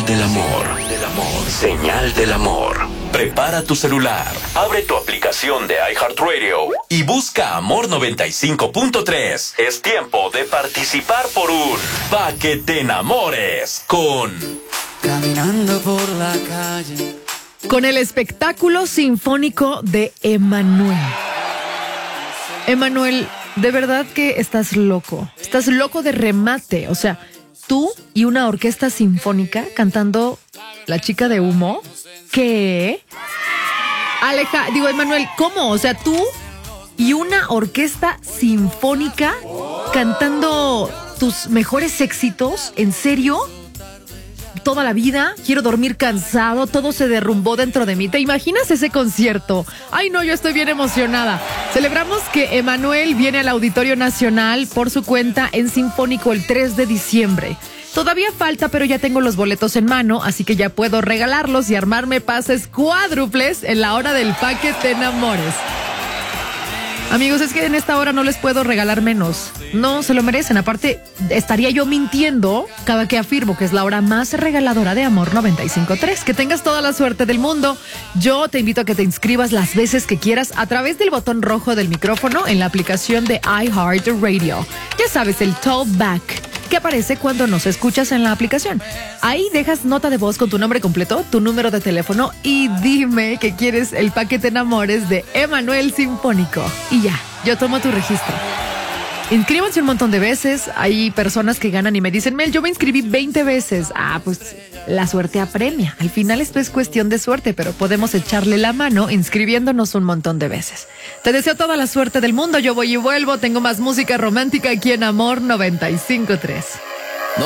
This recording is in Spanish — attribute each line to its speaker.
Speaker 1: del amor. Señal del amor. Prepara tu celular, abre tu aplicación de iHeartRadio y busca Amor 95.3. Es tiempo de participar por un Pa' que te enamores con...
Speaker 2: Caminando por la calle.
Speaker 3: Con el espectáculo sinfónico de Emanuel. Emanuel, de verdad que estás loco. Estás loco de remate. O sea, tú y una orquesta sinfónica cantando La chica de humo. ¿Qué? Emanuel, ¿cómo? O sea, tú y una orquesta sinfónica cantando tus mejores éxitos. ¿En serio? Toda la vida, quiero dormir cansado, todo se derrumbó dentro de mí. ¿Te imaginas ese concierto? Ay, no, yo estoy bien emocionada. Celebramos que Emanuel viene al Auditorio Nacional por su cuenta en Sinfónico el 3 de diciembre. Todavía falta, pero ya tengo los boletos en mano, así que ya puedo regalarlos y armarme pases cuádruples en la hora del Pa' que te enamores. Amigos, es que en esta hora no les puedo regalar menos. No, se lo merecen. Aparte, estaría yo mintiendo cada que afirmo que es la hora más regaladora de Amor 95.3. Que tengas toda la suerte del mundo. Yo te invito a que te inscribas las veces que quieras a través del botón rojo del micrófono en la aplicación de iHeartRadio. Ya sabes, el Talkback, que aparece cuando nos escuchas en la aplicación. Ahí dejas nota de voz con tu nombre completo, tu número de teléfono y dime que quieres el Pa' que te enamores de Emanuel Sinfónico. Y ya, yo tomo tu registro. Inscríbanse un montón de veces. Hay personas que ganan y me dicen, Mel, yo me inscribí 20 veces. Ah, pues la suerte apremia. Al final esto es cuestión de suerte, pero podemos echarle la mano inscribiéndonos un montón de veces. Te deseo toda la suerte del mundo. Yo voy y vuelvo. Tengo más música romántica aquí en Amor 95.3.